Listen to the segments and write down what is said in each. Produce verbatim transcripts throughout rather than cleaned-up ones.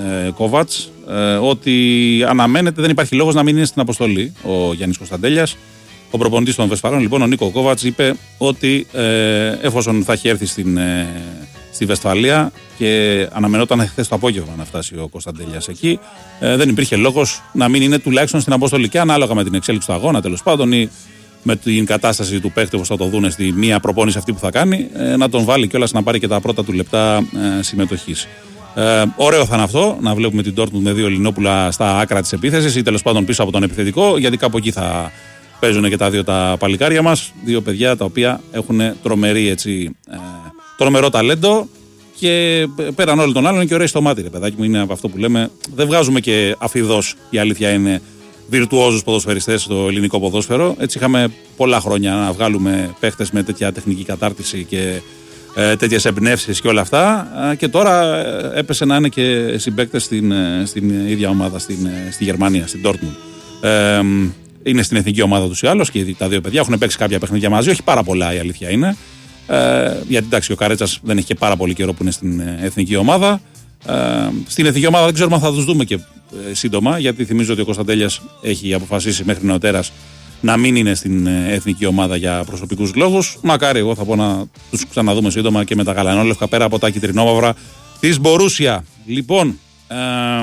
ε, Κόβατς ε, ότι αναμένεται, δεν υπάρχει λόγος να μην είναι στην αποστολή ο Γιάννης Κωνσταντέλιας. Ο προπονητής των Βεσφαλών, λοιπόν, ο Νίκο Κόβατς, είπε ότι ε, εφόσον θα έχει έρθει στην, ε, στη Βεσφαλία και αναμενόταν χθες το απόγευμα να φτάσει ο Κωνσταντέλιας εκεί, ε, δεν υπήρχε λόγος να μην είναι τουλάχιστον στην αποστολή. Και ανάλογα με την εξέλιξη του αγώνα, τέλος πάντων, ή με την κατάσταση του παίκτη, όπως θα το δούνε στη μία προπόνηση αυτή που θα κάνει, ε, να τον βάλει κιόλας να πάρει και τα πρώτα του λεπτά ε, συμμετοχής. Ε, ωραίο θα είναι αυτό, να βλέπουμε την Dortmund με δύο Ελληνόπουλα στα άκρα της επίθεσης ή τέλος πάντων πίσω από τον επιθετικό, γιατί κάπου εκεί θα παίζουν και τα δύο τα παλικάρια μας. Δύο παιδιά τα οποία έχουν τρομερή, έτσι, ε, τρομερό ταλέντο και πέραν όλων των άλλων είναι και ωραίοι στο μάτι, ρε παιδάκι μου. Είναι από αυτό που λέμε. Δεν βγάζουμε και αφιδώς, η αλήθεια είναι, βιρτουόζους ποδοσφαιριστές στο ελληνικό ποδόσφαιρο. Έτσι είχαμε πολλά χρόνια να βγάλουμε παίχτες με τέτοια τεχνική κατάρτιση και ε, τέτοιες εμπνεύσεις και όλα αυτά. Ε, και τώρα ε, έπεσε να είναι και συμπαίκτες στην, ε, στην ίδια ομάδα στην, ε, στη Γερμανία, στην Dortmund. Ε, είναι στην εθνική ομάδα τους ή άλλως και τα δύο παιδιά έχουν παίξει κάποια παιχνίδια μαζί, όχι πάρα πολλά, η αλήθεια είναι. Ε, γιατί εντάξει, ο Καρέτσας δεν έχει και πάρα πολύ καιρό που είναι στην εθνική ομάδα. Ε, στην εθνική ομάδα δεν ξέρουμε αν θα τους δούμε και ε, σύντομα, γιατί θυμίζω ότι ο Κωνσταντέλιας έχει αποφασίσει μέχρι νεοτέρας να μην είναι στην εθνική ομάδα για προσωπικούς λόγους. Μακάρι, εγώ θα πω να τους ξαναδούμε σύντομα και με τα γαλανόλευκα πέρα από τα κυτρινόμαυρα της Μπορούσια. Λοιπόν, ε,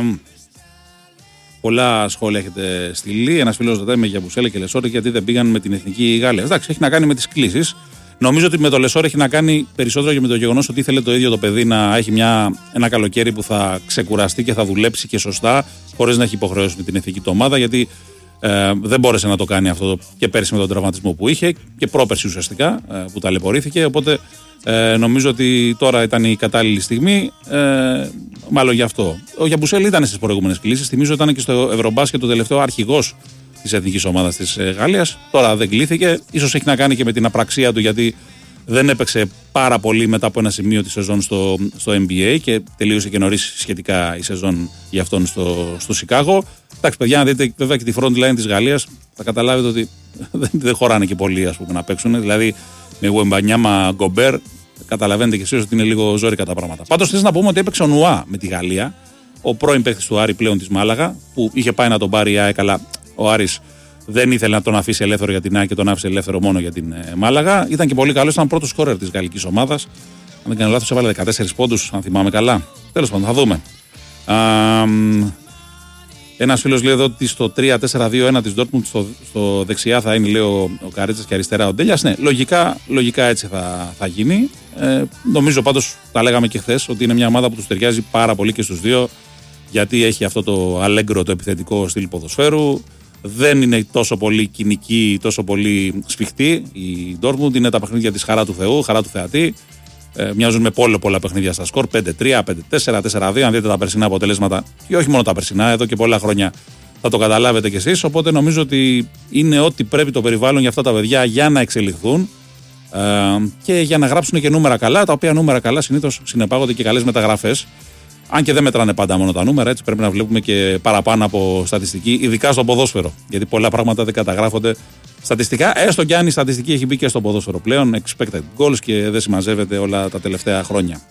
πολλά σχόλια έχετε στείλει. Ένας φίλος ρωτάει με Γιαμπουσέλε και Λεσόρη γιατί δεν πήγαν με την εθνική Γαλλία. Εντάξει, έχει να κάνει με τις κλήσεις. Νομίζω ότι με το Λεσόρ έχει να κάνει περισσότερο και με το γεγονός ότι ήθελε το ίδιο το παιδί να έχει μια, ένα καλοκαίρι που θα ξεκουραστεί και θα δουλέψει και σωστά, χωρίς να έχει υποχρεώσει με την εθνική του ομάδα, γιατί ε, δεν μπόρεσε να το κάνει αυτό και πέρσι με τον τραυματισμό που είχε και πρόπερσι ουσιαστικά ε, που ταλαιπωρήθηκε. Οπότε ε, νομίζω ότι τώρα ήταν η κατάλληλη στιγμή, ε, μάλλον γι' αυτό. Ο Γιαμπουσέλ ήταν στις προηγούμενες κλήσεις. Θυμίζω ήταν και στο Ευρωμπάσκετ το τελευταίο αρχηγός της εθνικής ομάδας της Γαλλίας. Τώρα δεν κλήθηκε. Ίσως έχει να κάνει και με την απραξία του, γιατί δεν έπαιξε πάρα πολύ μετά από ένα σημείο τη σεζόν στο, στο N B A και τελείωσε και νωρίς σχετικά η σεζόν για αυτόν στο, στο Σικάγο. Εντάξει, παιδιά, να δείτε βέβαια και τη front line της Γαλλίας, θα καταλάβετε ότι δεν, δεν χωράνε και πολλοί, ας πούμε, να παίξουν. Δηλαδή με Γουεμπανιάμα, Γκομπέρ, καταλαβαίνετε και εσείς ότι είναι λίγο ζόρικα τα πράγματα. Πάντως θες να πούμε ότι έπαιξε ο Νουά με τη Γαλλία, ο πρώην παίκτης του Άρη πλέον της Μάλαγα, που είχε πάει να τον πάρει η ΑΕΚ, αλλά ο Άρης δεν ήθελε να τον αφήσει ελεύθερο για την ΑΕΚ και τον άφησε ελεύθερο μόνο για την ε, Μάλαγα. Ήταν και πολύ καλός, ήταν πρώτος σκόρερ της γαλλικής ομάδας. Αν δεν κάνω λάθος, έβαλε δεκατέσσερις πόντους, αν θυμάμαι καλά. Τέλος πάντων, θα δούμε. Ένας φίλος λέει εδώ ότι στο τρία τέσσερα δύο ένα της Dortmund στο, στο δεξιά θα είναι, λέει, ο, ο Καρέτσας και αριστερά ο Ντέλιας. Ναι, λογικά, λογικά έτσι θα, θα γίνει. Ε, νομίζω πάντως, τα λέγαμε και χθες, ότι είναι μια ομάδα που τους ταιριάζει πάρα πολύ και στους δύο, γιατί έχει αυτό το αλέγκρο, το επιθετικό στυλ ποδοσφαίρου. Δεν είναι τόσο πολύ κοινική, τόσο πολύ σφιχτή. Η Dortmund είναι τα παιχνίδια της χαρά του Θεού, χαρά του θεατή. Ε, μοιάζουν με πόλο πολλά παιχνίδια στα σκορ. πέντε τρία, πέντε τέσσερα, τέσσερα δύο. Αν δείτε τα περσινά αποτελέσματα, και όχι μόνο τα περσινά, εδώ και πολλά χρόνια θα το καταλάβετε κι εσείς. Οπότε νομίζω ότι είναι ό,τι πρέπει το περιβάλλον για αυτά τα παιδιά για να εξελιχθούν ε, και για να γράψουν και νούμερα καλά, τα οποία νούμερα καλά συνήθως συνεπάγονται και καλές μεταγραφές. Αν και δεν μετράνε πάντα μόνο τα νούμερα, έτσι πρέπει να βλέπουμε και παραπάνω από στατιστική, ειδικά στο ποδόσφαιρο. Γιατί πολλά πράγματα δεν καταγράφονται στατιστικά, έστω κι αν η στατιστική έχει μπει και στο ποδόσφαιρο πλέον, expected goals, και δεν συμμαζεύεται όλα τα τελευταία χρόνια.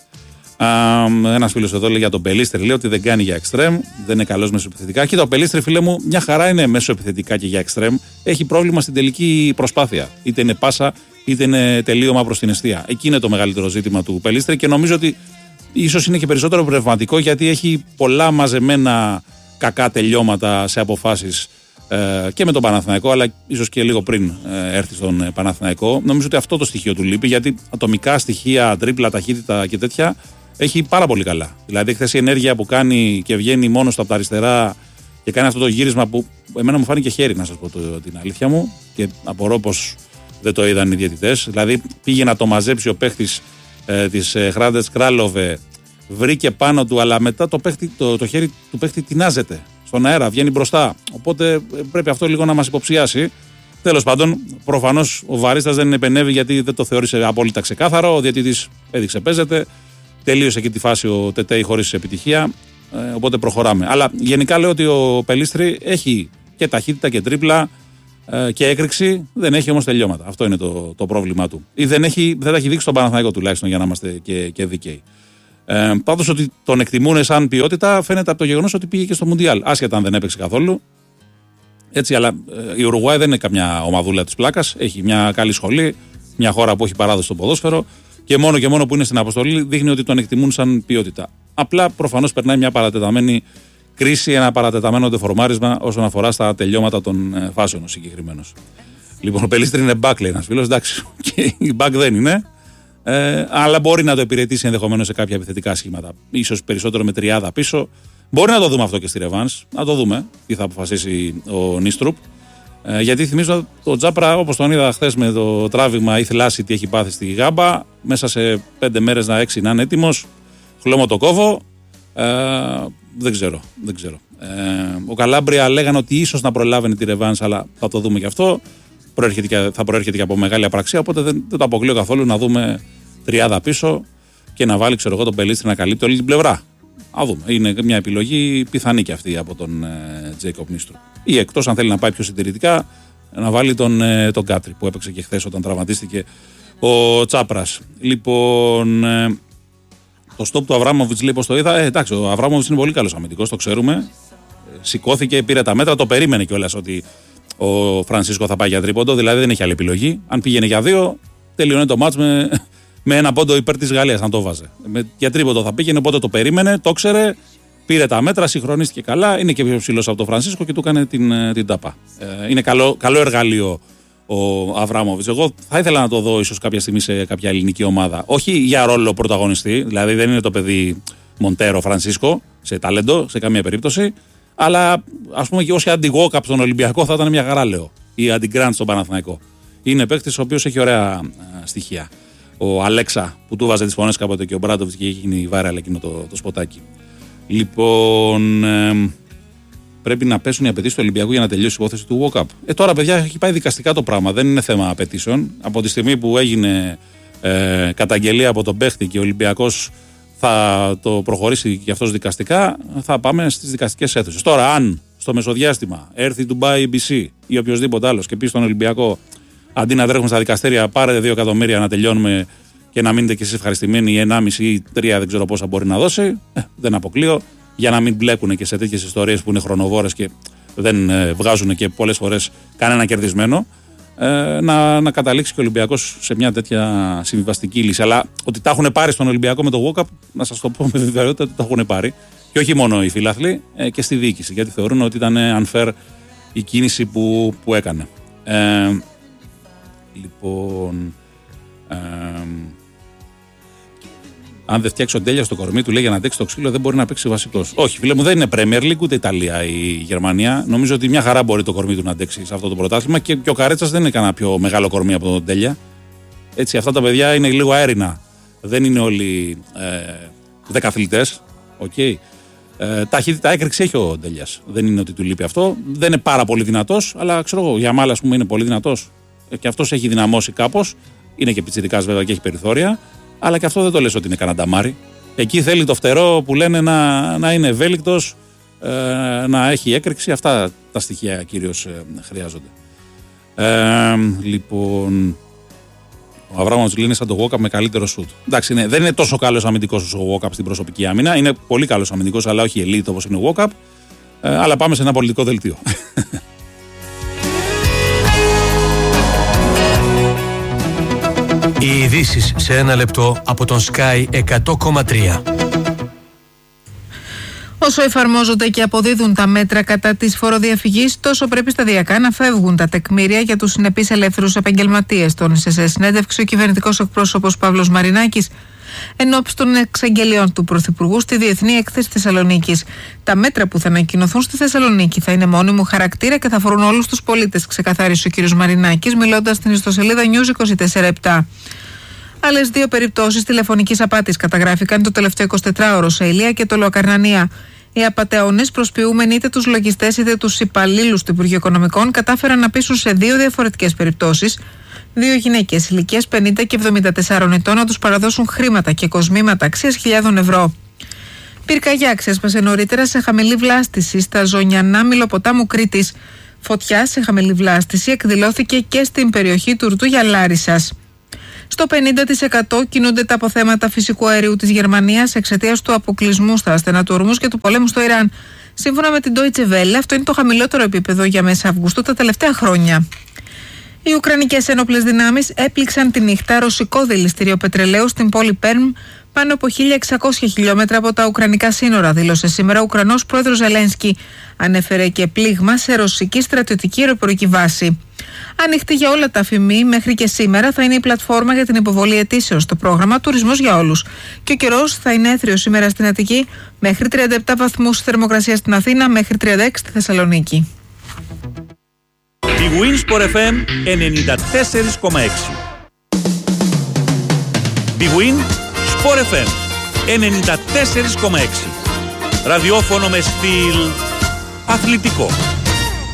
Ένας φίλος εδώ λέει για τον Πελίστρη, λέει ότι δεν κάνει για extreme, δεν είναι καλός μεσοεπιθετικά. Κοίτα, ο Πελίστρη, φίλε μου, μια χαρά είναι μεσοεπιθετικά και για extreme. Έχει πρόβλημα στην τελική προσπάθεια. Είτε είναι πάσα, είτε είναι τελείωμα προς την εστία. Εκεί είναι το μεγαλύτερο ζήτημα του Πελίστρη και νομίζω ότι ίσως είναι και περισσότερο πνευματικό, γιατί έχει πολλά μαζεμένα κακά τελειώματα σε αποφάσεις ε, και με τον Παναθηναϊκό, αλλά ίσως και λίγο πριν ε, έρθει στον ε, Παναθηναϊκό. Νομίζω ότι αυτό το στοιχείο του λείπει, γιατί ατομικά στοιχεία, τρίπλα, ταχύτητα και τέτοια έχει πάρα πολύ καλά. Δηλαδή, χθες η ενέργεια που κάνει και βγαίνει μόνο από τα αριστερά και κάνει αυτό το γύρισμα που εμένα μου φάνηκε χέρι, να σας πω το, την αλήθεια μου, και απορώ πως δεν το είδαν οι διαιτητές. Δηλαδή, πήγε να το μαζέψει ο παίχτης ε, της ε, Χράντετς Κράλοβε, βρήκε πάνω του, αλλά μετά το, παίχτη, το, το χέρι του παίχτη τεινάζεται στον αέρα, βγαίνει μπροστά. Οπότε πρέπει αυτό λίγο να μας υποψιάσει. Τέλος πάντων, προφανώς ο βαρίστας δεν επενεύει, γιατί δεν το θεώρησε απόλυτα ξεκάθαρο. Ο διαιτητής έδειξε παίζεται. Τελείωσε εκεί τη φάση ο Τετέι χωρίς επιτυχία. Ε, οπότε προχωράμε. Αλλά γενικά λέω ότι ο Πελίστρη έχει και ταχύτητα και τρίπλα ε, και έκρηξη. Δεν έχει όμως τελειώματα. Αυτό είναι το, το πρόβλημά του. Ή δεν, έχει, δεν τα έχει δείξει στον Παναθηναϊκό τουλάχιστον, για να είμαστε και, και δικαίοι. Ε, πάντως ότι τον εκτιμούν σαν ποιότητα φαίνεται από το γεγονός ότι πήγε και στο Μουντιάλ. Άσχετα αν δεν έπαιξε καθόλου. Έτσι, αλλά ε, η Ουρουγουάη δεν είναι καμιά ομαδούλα της πλάκας. Έχει μια καλή σχολή, μια χώρα που έχει παράδοση στο ποδόσφαιρο και μόνο και μόνο που είναι στην αποστολή δείχνει ότι τον εκτιμούν σαν ποιότητα. Απλά προφανώς περνάει μια παρατεταμένη κρίση, ένα παρατεταμένο δεφορμάρισμα όσον αφορά στα τελειώματα των ε, φάσεων συγκεκριμένως. Λοιπόν, ο Πελίστρη είναι back, λέει ένας φίλος. Εντάξει, και η back δεν είναι. Ε, αλλά μπορεί να το υπηρετήσει ενδεχομένως σε κάποια επιθετικά σχήματα. Ίσως περισσότερο με τριάδα πίσω. Μπορεί να το δούμε αυτό και στη Ρεβάνς. Να το δούμε τι θα αποφασίσει ο Νίστρουπ. Ε, γιατί θυμίζω το Τζάπρα, όπως τον είδα χθες με το τράβηγμα ή θλάση τι έχει πάθει στη Γάμπα, μέσα σε πέντε μέρες να έξι να είναι έτοιμος. Χλώμο το κόβω. Ε, δεν ξέρω. Δεν ξέρω. Ε, ο Καλάμπρια λέγανε ότι ίσως να προλάβαινε τη Ρεβάνς, αλλά θα το δούμε και αυτό. Προέρχεται και, θα προέρχεται και από μεγάλη απραξία. Οπότε δεν, δεν το αποκλείω καθόλου να δούμε τριάδα πίσω και να βάλει, ξέρω εγώ, τον Πελίστρη να καλύπτει όλη την πλευρά. Α δούμε. Είναι μια επιλογή πιθανή και αυτή από τον Τζέικοπ ε, Νίστρουπ. Ή εκτός, αν θέλει να πάει πιο συντηρητικά, να βάλει τον, ε, τον Κάτρι που έπαιξε και χθες όταν τραυματίστηκε ο Τσάπρας. Λοιπόν, ε, το στόπ του Αβράμοβιτς, λέει, πώς το είδα. Ε, εντάξει, ο Αβράμοβιτς είναι πολύ καλός αμυντικός, το ξέρουμε. Ε, σηκώθηκε, πήρε τα μέτρα, το περίμενε κιόλας ότι ο Φρανσίσκο θα πάει για τρίποντο, δηλαδή δεν έχει άλλη επιλογή. Αν πήγαινε για δύο, τελειώνει το μάτς με, με ένα πόντο υπέρ της Γαλλίας, αν το βάζε. Με, για τρίποντο θα πήγαινε, οπότε το περίμενε, το ξέρε, πήρε τα μέτρα, συγχρονίστηκε καλά, είναι και πιο ψηλός από τον Φρανσίσκο και του έκανε την, την τάπα. Ε, είναι καλό, καλό εργαλείο ο Αβράμοβιτς. Εγώ θα ήθελα να το δω ίσως κάποια στιγμή σε κάποια ελληνική ομάδα. Όχι για ρόλο πρωταγωνιστή, δηλαδή δεν είναι το παιδί Μοντέρο Φρανσίσκο σε ταλέντο, σε καμία περίπτωση. Αλλά ας πούμε και ως αντιγόκαπ στον Ολυμπιακό θα ήταν μια χαρά, λέω. Ή αντιγκραντ στον Παναθηναϊκό. Είναι παίκτης ο οποίος έχει ωραία α, στοιχεία. Ο Αλέξα που του βάζε τις φωνές κάποτε και ο Μπράντοβιτς και έχει γίνει viral εκείνο το, το σποτάκι. Λοιπόν, ε, πρέπει να πέσουν οι απαιτήσεις του Ολυμπιακού για να τελειώσει η υπόθεση του walk-up. Ε, τώρα, παιδιά, έχει πάει δικαστικά το πράγμα. Δεν είναι θέμα απαιτήσεων. Από τη στιγμή που έγινε ε, καταγγελία από τον παίχτη και ο Ολυμπιακός θα το προχωρήσει και αυτός δικαστικά, θα πάμε στις δικαστικές αίθουσες. Τώρα, αν στο μεσοδιάστημα έρθει η Dubai μπι σι ή οποιοδήποτε άλλος και πει στον Ολυμπιακό, αντί να τρέχουμε στα δικαστήρια, πάρετε δύο εκατομμύρια να τελειώνουμε και να μείνετε κι εσείς ευχαριστημένοι, ή ενάμιση ή τρία, δεν ξέρω πόσα μπορεί να δώσει, ε, δεν αποκλείω, για να μην μπλέκουν και σε τέτοιες ιστορίες που είναι χρονοβόρες και δεν ε, βγάζουν και πολλές φορές κανένα κερδισμένο. Να, να καταλήξει και ο Ολυμπιακός σε μια τέτοια συμβιβαστική λύση. Αλλά ότι τα έχουν πάρει στον Ολυμπιακό με το walk-up, να σας το πω με βεβαιότητα ότι τα έχουν πάρει. Και όχι μόνο οι φιλάθλοι, ε, και στη διοίκηση. Γιατί θεωρούν ότι ήταν unfair η κίνηση που, που έκανε. Ε, λοιπόν. Ε, αν δεν φτιάξει ο Ντέλια στο κορμί του, λέει, για να αντέξει το ξύλο, δεν μπορεί να παίξει βασικός. Όχι, φίλε μου, δεν είναι Premier League ούτε Ιταλία η Γερμανία. Νομίζω ότι μια χαρά μπορεί το κορμί του να αντέξει σε αυτό το πρωτάθλημα και, και ο Καρέτσας δεν είναι κανένα πιο μεγάλο κορμί από τον Ντέλια. Έτσι, αυτά τα παιδιά είναι λίγο αέρινα. Δεν είναι όλοι ε, δεκαθλητές. Okay. Ε, ταχύτητα έκρηξη έχει ο Ντέλιας. Δεν είναι ότι του λείπει αυτό. Δεν είναι πάρα πολύ δυνατός, αλλά ξέρω εγώ, για μάλλα, ας πούμε, είναι πολύ δυνατός. Ε, και αυτός έχει δυναμώσει κάπως. Είναι και πιτσιρικάς βέβαια και έχει περιθώρια. Αλλά και αυτό δεν το λες ότι είναι κανένα νταμάρι. Εκεί θέλει το φτερό που λένε να, να είναι ευέλικτος, ε, να έχει έκρηξη. Αυτά τα στοιχεία κυρίως ε, χρειάζονται. Ε, λοιπόν, ο Αβράμοβιτς λέει είναι σαν το walk-up με καλύτερο σουτ. Εντάξει, είναι, δεν είναι τόσο καλός αμυντικός όσο ο walk-up στην προσωπική άμυνα. Είναι πολύ καλός αμυντικός, αλλά όχι elite όπως είναι ο walk-up. Ε, αλλά πάμε σε ένα πολιτικό δελτίο. Οι ειδήσεις σε ένα λεπτό από τον Sky εκατό κόμμα τρία. Όσο εφαρμόζονται και αποδίδουν τα μέτρα κατά της φοροδιαφυγής, τόσο πρέπει σταδιακά να φεύγουν τα τεκμήρια για τους συνεπείς ελεύθερους επαγγελματίες. Τόνισε σε συνέντευξη ο κυβερνητικός εκπρόσωπος Παύλος Μαρινάκης ενώπιση των εξαγγελιών του Πρωθυπουργού στη Διεθνή Έκθεση Θεσσαλονίκης. Τα μέτρα που θα ανακοινωθούν στη Θεσσαλονίκη θα είναι μόνιμου χαρακτήρα και θα αφορούν όλους τους πολίτες, ξεκαθάρισε ο κ. Μαρινάκης, μιλώντας στην ιστοσελίδα News είκοσι τέσσερα επτά. Άλλες δύο περιπτώσεις τηλεφωνικής απάτης καταγράφηκαν το τελευταίο εικοσιτετράωρο σε Ηλία και το Λοακαρνανία. Οι απατεώνες, προσποιούμενοι είτε τους λογιστές είτε τους υπαλλήλους του Υπουργείου Οικονομικών, κατάφεραν να πείσουν σε δύο διαφορετικές περιπτώσεις δύο γυναίκες ηλικίας πενήντα και εβδομήντα τεσσάρων ετών να τους παραδώσουν χρήματα και κοσμήματα αξίας χιλιάδων ευρώ. Πυρκαγιά ξέσπασε νωρίτερα σε χαμηλή βλάστηση στα Ζωνιανά Μυλοποτάμου Κρήτης. Φωτιά σε χαμηλή βλάστηση εκδηλώθηκε και στην περιοχή του Ρτούγια Λάρισσας. Στο πενήντα τοις εκατό κινούνται τα αποθέματα φυσικού αερίου της Γερμανίας εξαιτίας του αποκλεισμού στα στενά του Ορμούζ και του πολέμου στο Ιράν. Σύμφωνα με την Deutsche Welle, αυτό είναι το χαμηλότερο επίπεδο για μέσα Αυγούστου τα τελευταία χρόνια. Οι Ουκρανικές ένοπλες δυνάμεις έπληξαν τη νύχτα ρωσικό δηληστήριο πετρελαίου στην πόλη Πέρμ, πάνω από χίλια εξακόσια χιλιόμετρα από τα ουκρανικά σύνορα, δήλωσε σήμερα ο Ουκρανός πρόεδρος Ζελένσκι. Ανέφερε και πλήγμα σε ρωσική στρατιωτική αεροπορική βάση. Ανοιχτή για όλα τα αφημί, μέχρι και σήμερα θα είναι η πλατφόρμα για την υποβολή αιτήσεως στο πρόγραμμα Τουρισμός για Όλους. Και ο καιρός θα είναι έθριος σήμερα στην Αττική, μέχρι τριάντα επτά βαθμούς θερμοκρασία στην Αθήνα, μέχρι τριάντα έξι στη Θεσσαλονίκη. Η Winsport εφ εμ ενενήντα τέσσερα κόμμα έξι. Η Winsport εφ εμ ενενήντα τέσσερα κόμμα έξι. Ραδιόφωνο με στυλ αθλητικό.